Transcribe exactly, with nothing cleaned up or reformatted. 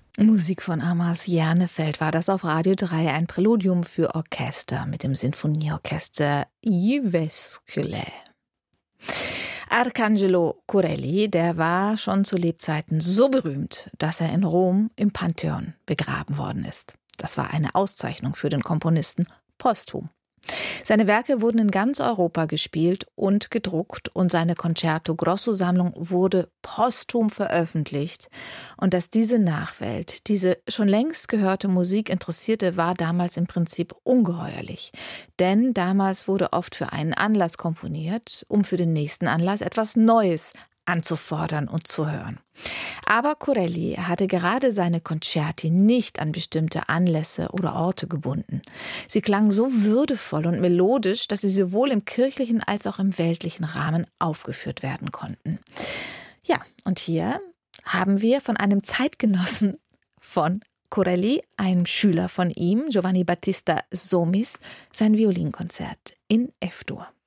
Musik von Amas Hjernefeld war das auf Radio drei, ein Präludium für Orchester mit dem Sinfonieorchester Jyväskylä. Arcangelo Corelli, der war schon zu Lebzeiten so berühmt, dass er in Rom im Pantheon begraben worden ist. Das war eine Auszeichnung für den Komponisten posthum. Seine Werke wurden in ganz Europa gespielt und gedruckt und seine Concerto-Grosso-Sammlung wurde posthum veröffentlicht. Und dass diese Nachwelt diese schon längst gehörte Musik interessierte, war damals im Prinzip ungeheuerlich. Denn damals wurde oft für einen Anlass komponiert, um für den nächsten Anlass etwas Neues anzufordern und zu hören. Aber Corelli hatte gerade seine Concerti nicht an bestimmte Anlässe oder Orte gebunden. Sie klangen so würdevoll und melodisch, dass sie sowohl im kirchlichen als auch im weltlichen Rahmen aufgeführt werden konnten. Ja, und hier haben wir von einem Zeitgenossen von Corelli, einem Schüler von ihm, Giovanni Battista Somis, sein Violinkonzert in F-Dur.